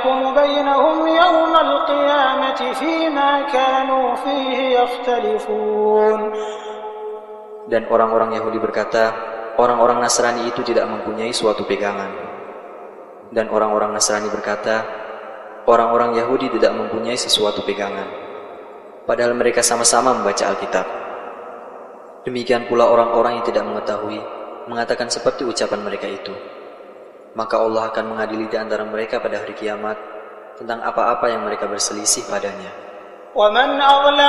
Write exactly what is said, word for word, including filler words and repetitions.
يحكم بينهم يوم القيامة فيما كانوا فيه يختلفون. Dan orang-orang Yahudi berkata, orang-orang Nasrani itu tidak mempunyai suatu pegangan. Dan orang-orang Nasrani berkata, orang-orang Yahudi tidak mempunyai sesuatu pegangan, padahal mereka sama-sama membaca Alkitab. Demikian pula orang-orang yang tidak mengetahui mengatakan seperti ucapan mereka itu. Maka Allah akan mengadili di antara mereka pada hari kiamat tentang apa-apa yang mereka berselisih padanya.